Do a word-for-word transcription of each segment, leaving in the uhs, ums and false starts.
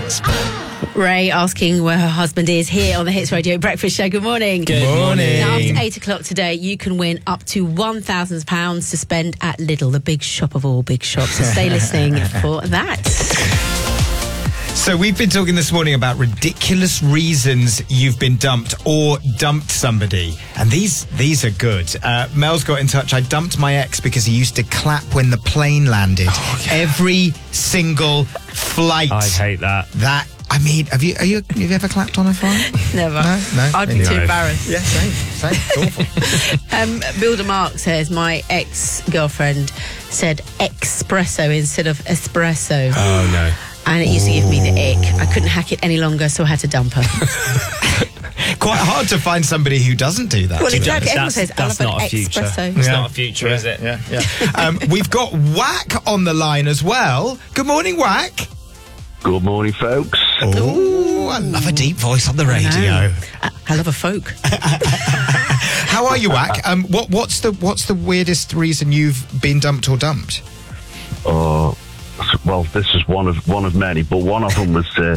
Ray asking where her husband is here on the Hits Radio Breakfast Show. Good morning. Good morning. Now, after eight o'clock today, you can win up to one thousand pounds to spend at Lidl, the big shop of all big shops. So stay listening for that. So we've been talking this morning about ridiculous reasons you've been dumped or dumped somebody. And these these are good. Uh, Mel's got in touch. I dumped my ex because he used to clap when the plane landed. Oh, yeah. Every single flight. I'd hate that. That, I mean, have you, are you, have you ever clapped on a flight? Never. No? No? I'd be Anyway. too embarrassed. Yeah, same. Same. It's awful. Um, Builder Mark says, my ex-girlfriend said espresso instead of espresso. Oh, no. And it used to give me the ick. I couldn't hack it any longer, so I had to dump her. Quite hard to find somebody who doesn't do that. Well, exactly. Everyone That's, says, that's I love not an a future. espresso. It's Yeah. not a future, is it? Yeah, yeah. um, we've got Whack on the line as well. Good morning, Whack. Good morning, folks. Oh, I love a deep voice on the radio. I, I love a folk. How are you, Whack? Um, what, what's the what's the weirdest reason you've been dumped or dumped? Uh, well, this is one of one of many, but one of them was uh,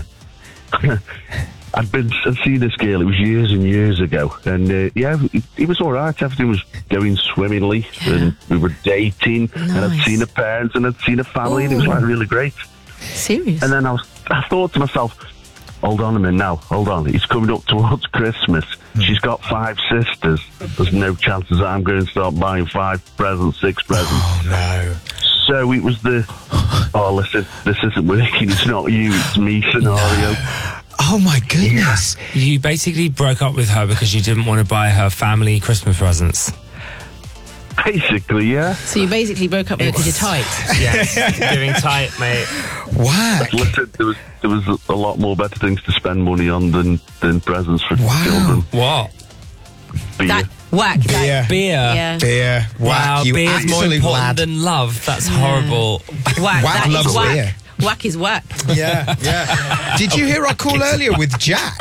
I'd been I'd seen this girl. It was years and years ago, and uh, yeah, it, it was all right. Everything was going swimmingly, Yeah. and we were dating, and I'd Nice. seen her parents, and I'd seen her family, and it was like really great. Serious? And then I was, I thought to myself, hold on a minute now, hold on. It's coming up towards Christmas. She's got five sisters. There's no chances that I'm going to start buying five presents, six presents. Oh no! So it was the, oh listen, this isn't working. It's not you, it's me scenario. Oh my goodness! You basically broke up with her because you didn't want to buy her family Christmas presents. Basically, yeah. So you basically broke up with her because you're tight. Yes, giving tight, mate. Whack! Listen, there was there was a, a lot more better things to spend money on than than presents for Wow. children. What? Beer. That whack. that- Beer. Beer. Yeah. Beer. Wow, Whack! You beer's more absolute important lad. than love. That's horrible. Whack. Whack that is loves whack. beer. Whack is whack. Yeah, yeah. Did you hear our call earlier with Jack?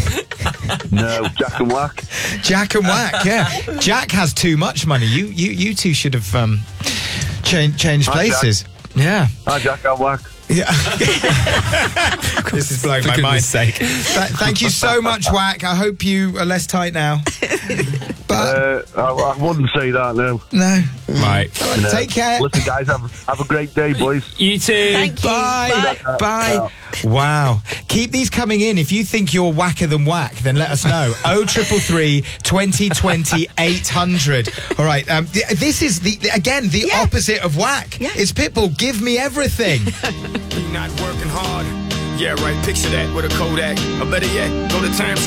No, Jack and Whack. Jack and Whack, yeah. Jack has too much money. You, you, you two should have um, changed changed Hi, Jack. places. Yeah. Hi, Jack and Whack. Yeah. This is blowing my For mind. goodness sake. Th- thank you so much, Whack. I hope you are less tight now. But Uh, I, I wouldn't say that, no. no. Right. No. Take care. Listen, guys, have, have a great day, boys. You too. Thank you. Bye. Bye. Bye. Wow. Keep these coming in. If you think you're whacker than Whack, then let us know. oh triple three, twenty twenty, eight hundred. All right. Um, th- this is, the again, the Yeah. opposite of Whack. Yeah. It's Pitbull. Give me everything. Not working hard. Yeah, right. Picture that with a Kodak. Or better yet, go to Times